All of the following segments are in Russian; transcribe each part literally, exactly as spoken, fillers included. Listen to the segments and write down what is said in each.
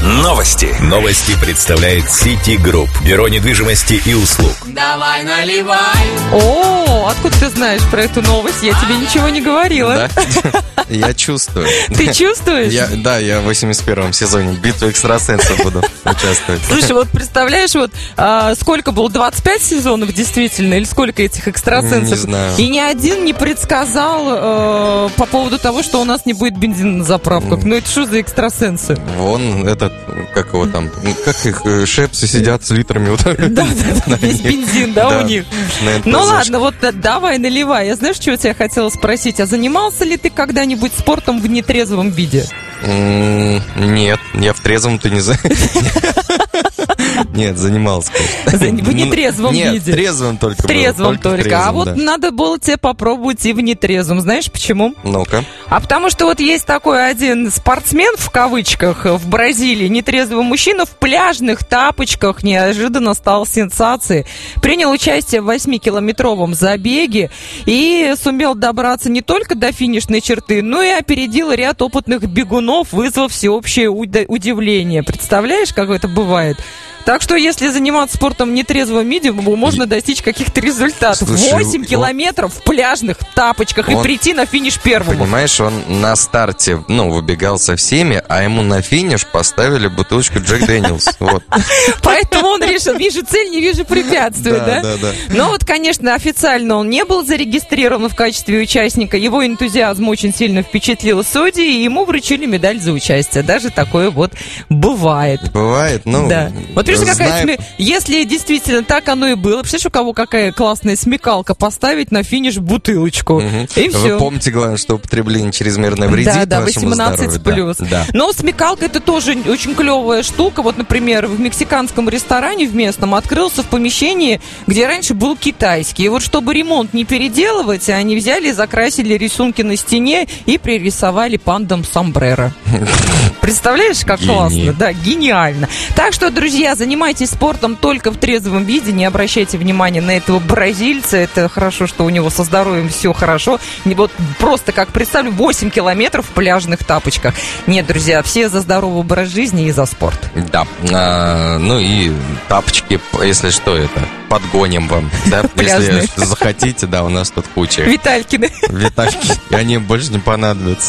Новости. Новости представляет Сити Групп. Бюро недвижимости и услуг. Давай наливай. О, откуда ты знаешь про эту новость? Я тебе ничего не говорила. Да? Я чувствую. Ты чувствуешь? Я, да, я в восемьдесят первом сезоне «Битвы экстрасенсов» буду участвовать. Слушай, вот представляешь, вот а, сколько было, двадцать пять сезонов действительно, или сколько этих экстрасенсов? Не знаю. И ни один не предсказал э, по поводу того, что у нас не будет бензина на заправках. Ну это что за экстрасенсы? Вон этот, как его там, как их, шепсы сидят с литрами вот так. Да, да, да, весь бензин, да, у них. Ну ладно, вот давай наливай. Я знаешь, что я тебя хотела спросить? А занимался ли ты когда-нибудь спортом в нетрезвом виде? Нет, я в трезвом-то не знаю. Нет, занимался. В нетрезвом виде? Нет, в трезвом только. В трезвом только. А вот надо было тебе попробовать и в нетрезвом. Знаешь почему? Ну-ка. А потому что вот есть такой один спортсмен, в кавычках, в Бразилии, нетрезвый мужчина в пляжных тапочках неожиданно стал сенсацией. Принял участие в восьмикилометровом забеге и сумел добраться не только до финишной черты, но и опередил ряд опытных бегунов, вызвав всеобщее удивление. Представляешь, как это бывает? Так что, если заниматься спортом в нетрезвом виде, можно достичь каких-то результатов. Слушай, восемь километров в пляжных тапочках он, и прийти на финиш первым. Понимаешь, он на старте, ну, выбегал со всеми, а ему на финиш поставили бутылочку Джек Дэниелс. Вот. Поэтому он решил, вижу цель, не вижу препятствий, да? Да, да, да. Но вот, конечно, официально он не был зарегистрирован в качестве участника. Его энтузиазм очень сильно впечатлил судей, и ему вручили медаль за участие. Даже такое вот бывает. Бывает, ну... Да. Вот видишь, какая знаем... сме... если действительно так оно и было, представляешь, у кого какая классная смекалка поставить на финиш бутылочку. Угу. И все. Вы помните, главное, что употребление чрезмерно вредит да, да, вашему восемнадцать здоровью. плюс. Да. Но смекалка — это тоже очень клевая штука. Вот, например, в мексиканском ресторане в местном открылся в помещении, где раньше был китайский. И вот чтобы ремонт не переделывать, они взяли и закрасили рисунки на стене и пририсовали пандам сомбреро. Представляешь, как классно? Да, гениально. Так что, друзья, занимайтесь спортом только в трезвом виде, не обращайте внимания на этого бразильца. Это хорошо, что у него со здоровьем все хорошо. Вот просто, как представлю, восемь километров в пляжных тапочках. Нет, друзья, все за здоровый образ жизни и за спорт. Да, а, ну и тапочки, если что, это подгоним вам, да, если захотите, да, у нас тут куча. Виталькины. Витальки, и они больше не понадобятся.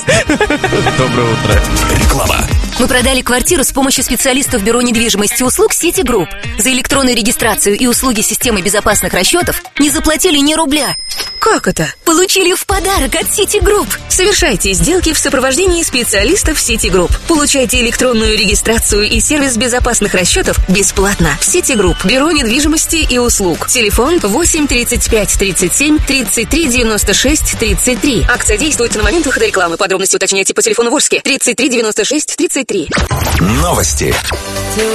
Доброе утро. Реклама. Мы продали квартиру с помощью специалистов бюро недвижимости и услуг Сити Групп. За электронную регистрацию и услуги системы безопасных расчетов не заплатили ни рубля. Как это? Получили в подарок от Сити Групп. Совершайте сделки в сопровождении специалистов Сити Групп. Получайте электронную регистрацию и сервис безопасных расчетов бесплатно. Сити Групп, бюро недвижимости и услуг. Телефон восемь тридцать пять тридцать семь тридцать три девяносто шесть тридцать три. Акция действует на момент выхода рекламы. Подробности уточняйте по телефону Волжске тридцать три девяносто шесть тридцать три. Новости.